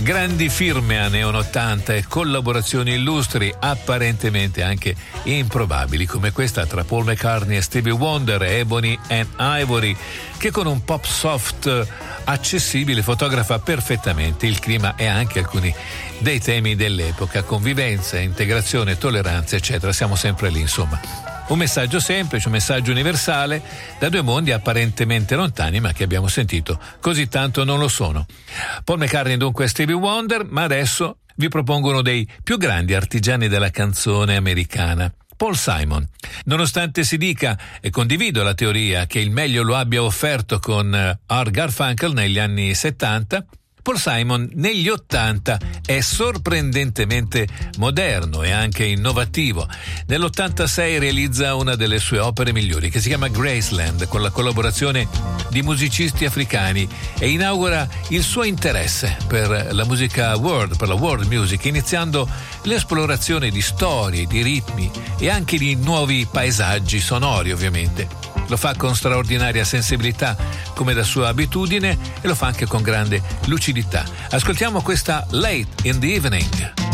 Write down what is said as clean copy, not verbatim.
Grandi firme anni 80 e collaborazioni illustri, apparentemente anche improbabili, come questa tra Paul McCartney e Stevie Wonder, Ebony and Ivory, che con un pop soft accessibile fotografa perfettamente il clima e anche alcuni dei temi dell'epoca: convivenza, integrazione, tolleranza, eccetera. Siamo sempre lì, insomma. Un messaggio semplice, un messaggio universale da due mondi apparentemente lontani, ma che abbiamo sentito così tanto non lo sono. Paul McCartney dunque e Stevie Wonder, ma adesso vi propongo uno dei più grandi artigiani della canzone americana, Paul Simon. Nonostante si dica, e condivido la teoria, che il meglio lo abbia offerto con Art Garfunkel negli anni 70, Paul Simon negli 80 è sorprendentemente moderno e anche innovativo. Nell'86 realizza una delle sue opere migliori, che si chiama Graceland, con la collaborazione di musicisti africani, e inaugura il suo interesse per la musica world, per la world music, iniziando l'esplorazione di storie, di ritmi e anche di nuovi paesaggi sonori, ovviamente. Lo fa con straordinaria sensibilità, come da sua abitudine, e lo fa anche con grande lucidità. Ascoltiamo questa Late in the Evening.